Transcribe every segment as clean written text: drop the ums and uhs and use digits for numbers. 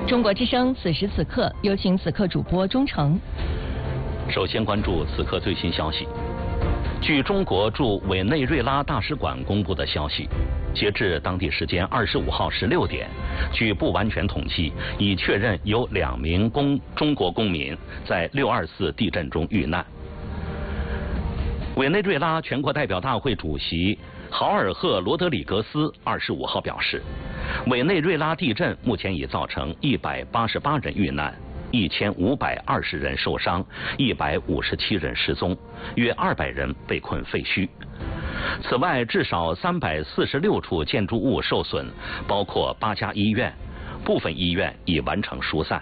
中国之声此时此刻，有请此刻主播钟诚。 首先关注此刻最新消息。据中国驻委内瑞拉大使馆公布的消息，截至当地时间25号16点，据不完全统计，已确认有2名中国公民在6.24地震中遇难。委内瑞拉全国代表大会主席豪尔赫·罗德里格斯25号表示，委内瑞拉地震目前已造成188人遇难，1520人受伤，157人失踪，约200人被困废墟。此外，至少346处建筑物受损，包括8家医院，部分医院已完成疏散。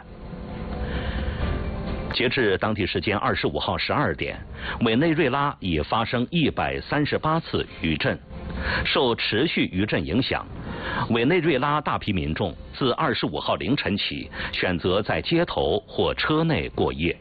截至当地时间25号12点，委内瑞拉已发生138次余震。受持续余震影响，委内瑞拉大批民众自25号凌晨起选择在街头或车内过夜。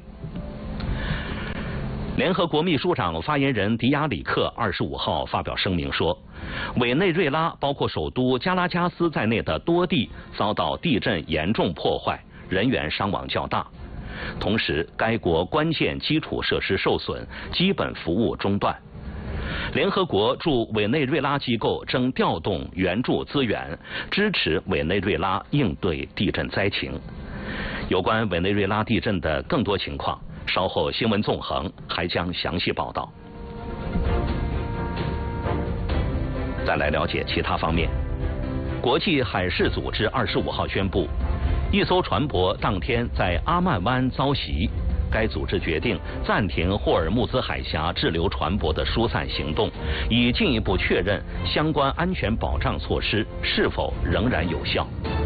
联合国秘书长发言人迪亚里克25号发表声明说，委内瑞拉包括首都加拉加斯在内的多地遭到地震严重破坏，人员伤亡较大。同时，该国关键基础设施受损，基本服务中断。联合国驻委内瑞拉机构正调动援助资源，支持委内瑞拉应对地震灾情。有关委内瑞拉地震的更多情况，稍后新闻纵横还将详细报道。再来了解其他方面。国际海事组织25号宣布，一艘船舶当天在阿曼湾遭袭，该组织决定暂停霍尔木兹海峡滞留船舶的疏散行动，以进一步确认相关安全保障措施是否仍然有效。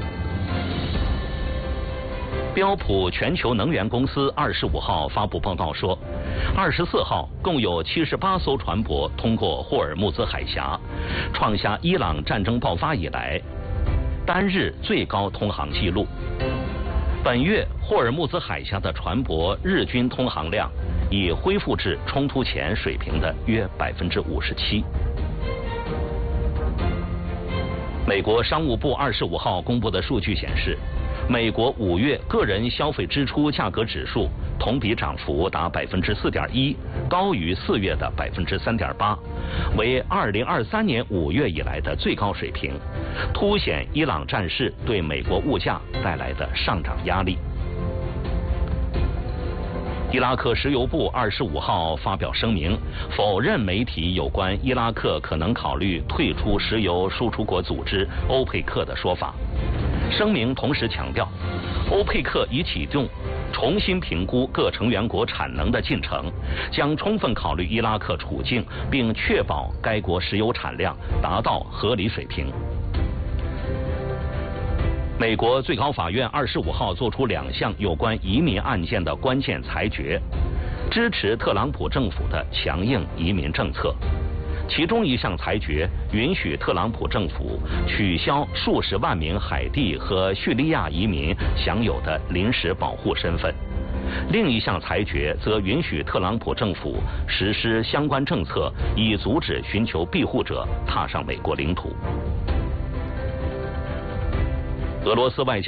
标普全球能源公司25号发布报告说，24号共有78艘船舶通过霍尔木兹海峡，创下伊朗战争爆发以来单日最高通航纪录。本月霍尔木兹海峡的船舶日均通航量已恢复至冲突前水平的约57%。美国商务部25号公布的数据显示，美国5月个人消费支出价格指数同比涨幅达4.1%，高于4月的3.8%，为2023年5月以来的最高水平，凸显伊朗战事对美国物价带来的上涨压力。伊拉克石油部25号发表声明，否认媒体有关伊拉克可能考虑退出石油输出国组织欧佩克的说法。声明同时强调，欧佩克已启动重新评估各成员国产能的进程，将充分考虑伊拉克处境，并确保该国石油产量达到合理水平。美国最高法院25号作出2项有关移民案件的关键裁决，支持特朗普政府的强硬移民政策。其中一项裁决允许特朗普政府取消数十万名海地和叙利亚移民享有的临时保护身份，另一项裁决则允许特朗普政府实施相关政策，以阻止寻求庇护者踏上美国领土。俄罗斯外交